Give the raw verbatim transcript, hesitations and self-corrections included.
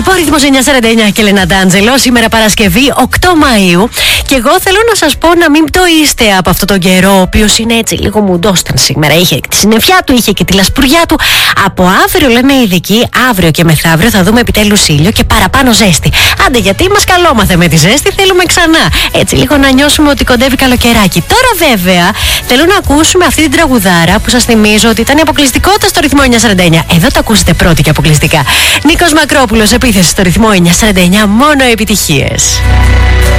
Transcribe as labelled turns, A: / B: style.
A: Λοιπόν, ρυθμός εννιά σαράντα εννιά και Ελένα Ντάντζελο. Σήμερα Παρασκευή οκτώ Μαΐου. Και εγώ θέλω να σας πω να μην πτωείστε από αυτόν τον καιρό, ο οποίος είναι έτσι λίγο μουντόσταν σήμερα. Είχε τη συννεφιά του, είχε και τη λασπουριά του. Από αύριο, λένε οι ειδικοί, αύριο και μεθαύριο θα δούμε επιτέλους ήλιο και παραπάνω ζέστη. Άντε, γιατί μας καλόμαθε με τη ζέστη, θέλουμε ξανά. Έτσι, λίγο να νιώσουμε ότι κοντεύει καλοκαιράκι. Τώρα, βέβαια, θέλω να ακούσουμε αυτή την τραγουδάρα που σας θυμίζω ότι ήταν η αποκλειστικότητα στο ρυθμό εννιά σαράντα εννιά. Εδώ το ακούσετε πρώτη και αποκλειστικά. Νίκος Μακρόπουλος, επίθεση στο ρυθμό εννιά σαράντα εννιά, μόνο επιτυχίες.